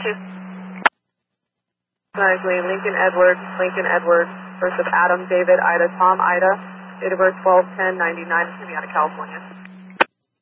Lincoln Edward versus Adam David Ida Tom Ida, date of birth 12/10/99, Indiana, California.